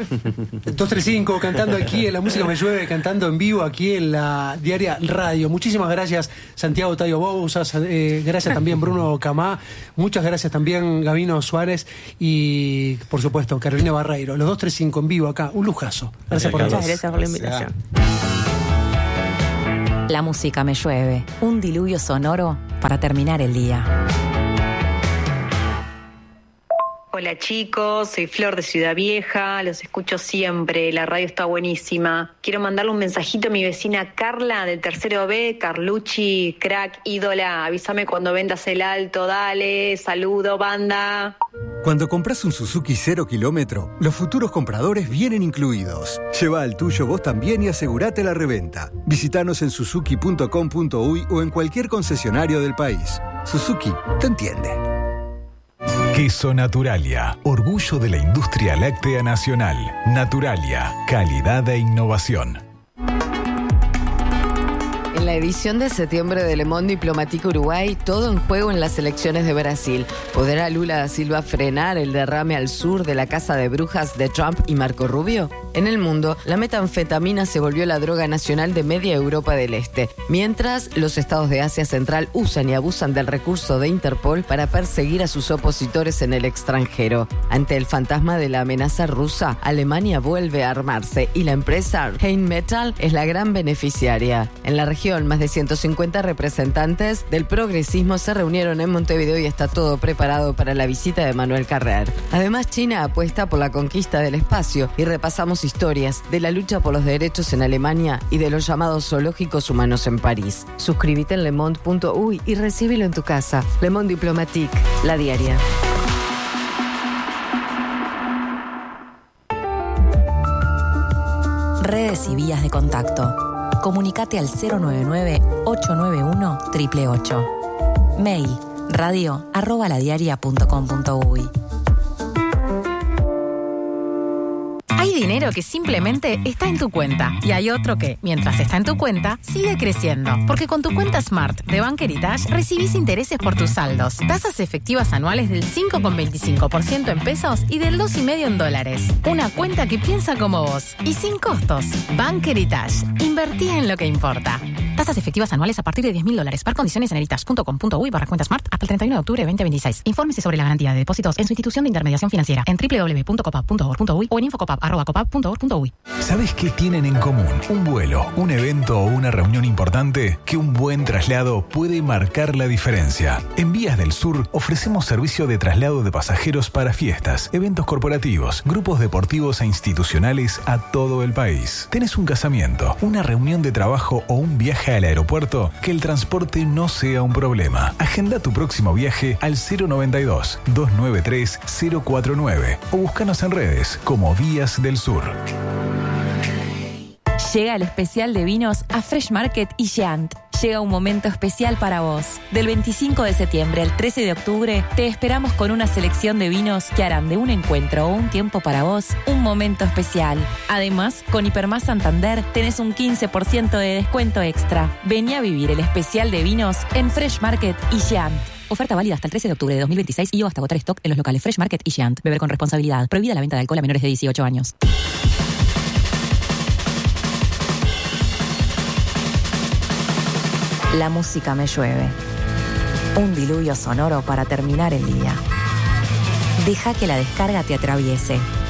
235, cantando aquí en La Música Me Llueve, cantando en vivo aquí en la Diaria Radio. Muchísimas gracias, Santiago Tayo Bouzas, gracias también Bruno Camá, muchas gracias también Gabino Suárez y, por supuesto, Carolina Barreiro. Los 235 en vivo acá, un lujazo. Gracias por Muchas gracias por la invitación. La Música Me Llueve, un diluvio sonoro para terminar el día. Hola chicos, soy Flor de Ciudad Vieja, los escucho siempre, la radio está buenísima. Quiero mandarle un mensajito a mi vecina Carla del tercero B, Carlucci, crack, ídola, avísame cuando vendas el alto, dale, saludo banda. Cuando compras un Suzuki 0 kilómetro, los futuros compradores vienen incluidos. Lleva al tuyo vos también y asegurate la reventa. Visítanos en suzuki.com.uy o en cualquier concesionario del país. Suzuki te entiende. Queso Naturalia, orgullo de la industria láctea nacional. Naturalia, calidad e innovación. En la edición de septiembre de Le Monde Diplomatique Uruguay, todo en juego en las elecciones de Brasil. ¿Podrá Lula da Silva frenar el derrame al sur de la casa de brujas de Trump y Marco Rubio? En el mundo, la metanfetamina se volvió la droga nacional de media Europa del Este, mientras los estados de Asia Central usan y abusan del recurso de Interpol para perseguir a sus opositores en el extranjero. Ante el fantasma de la amenaza rusa, Alemania vuelve a armarse y la empresa Rheinmetall es la gran beneficiaria. En la región, más de 150 representantes del progresismo se reunieron en Montevideo y está todo preparado para la visita de Manuel Carrer. Además, China apuesta por la conquista del espacio y repasamos historias de la lucha por los derechos en Alemania y de los llamados zoológicos humanos en París. Suscríbete en lemonde.uy y recíbelo en tu casa. Le Monde Diplomatique, la diaria. Redes y vías de contacto. Comunicate al 099-891-888. Mail radio@ladiaria.com.uy. Hay dinero que simplemente está en tu cuenta y hay otro que, mientras está en tu cuenta, sigue creciendo. Porque con tu cuenta Smart de Bank Heritage recibís intereses por tus saldos, tasas efectivas anuales del 5,25% en pesos y del 2,5% en dólares. Una cuenta que piensa como vos y sin costos. Bank Heritage. Invertí en lo que importa. Tasas efectivas anuales a partir de $10,000. Ver condiciones en heritage.com.uy/cuenta Smart hasta el 31 de octubre de 2026. Infórmese sobre la garantía de depósitos en su institución de intermediación financiera en www.copap.org.uy o en infocopap@copap.org.uy. ¿Sabes qué tienen en común? Un vuelo, un evento o una reunión importante, que un buen traslado puede marcar la diferencia. En Vías del Sur ofrecemos servicio de traslado de pasajeros para fiestas, eventos corporativos, grupos deportivos e institucionales a todo el país. ¿Tenés un casamiento, una reunión de trabajo o un viaje al aeropuerto? Que el transporte no sea un problema. Agenda tu próximo viaje al 092-293-049 o búscanos en redes como Vías del Sur. Llega el especial de vinos a Fresh Market y Giant. Llega un momento especial para vos. Del 25 de septiembre al 13 de octubre te esperamos con una selección de vinos que harán de un encuentro o un tiempo para vos un momento especial. Además, con Hipermás Santander tenés un 15% de descuento extra. Vení a vivir el especial de vinos en Fresh Market y Giant. Oferta válida hasta el 13 de octubre de 2026 y o hasta agotar stock en los locales Fresh Market y Giant. Beber con responsabilidad. Prohibida la venta de alcohol a menores de 18 años. La Música Me Llueve. Un diluvio sonoro para terminar el día. Deja que la descarga te atraviese.